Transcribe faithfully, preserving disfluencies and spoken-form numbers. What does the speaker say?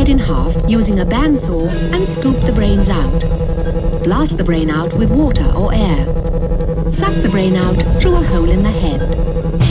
it in half using a bandsaw and scoop the brains out. Blast the brain out with water or air. Suck the brain out through a hole in the head.